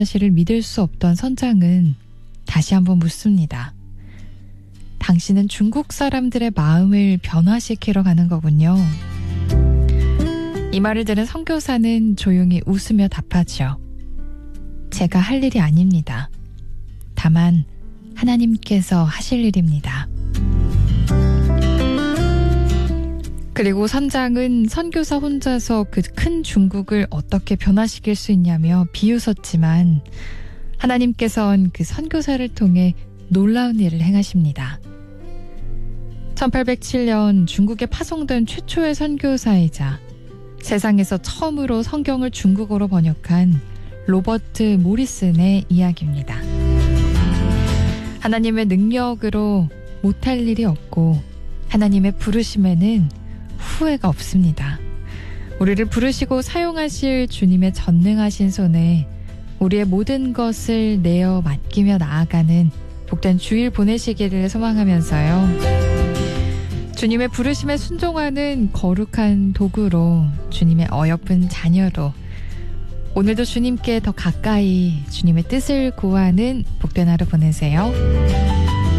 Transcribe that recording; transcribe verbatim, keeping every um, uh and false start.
사실을 믿을 수 없던 선장은 다시 한번 묻습니다. 당신은 중국 사람들의 마음을 변화시키러 가는 거군요. 이 말을 들은 선교사는 조용히 웃으며 답하죠. 제가 할 일이 아닙니다. 다만 하나님께서 하실 일입니다. 그리고 선장은 선교사 혼자서 그 큰 중국을 어떻게 변화시킬 수 있냐며 비웃었지만 하나님께서는 그 선교사를 통해 놀라운 일을 행하십니다. 천팔백칠 년 중국에 파송된 최초의 선교사이자 세상에서 처음으로 성경을 중국어로 번역한 로버트 모리슨의 이야기입니다. 하나님의 능력으로 못할 일이 없고 하나님의 부르심에는 후회가 없습니다. 우리를 부르시고 사용하실 주님의 전능하신 손에 우리의 모든 것을 내어 맡기며 나아가는 복된 주일 보내시기를 소망하면서요. 주님의 부르심에 순종하는 거룩한 도구로, 주님의 어여쁜 자녀로 오늘도 주님께 더 가까이 주님의 뜻을 구하는 복된 하루 보내세요.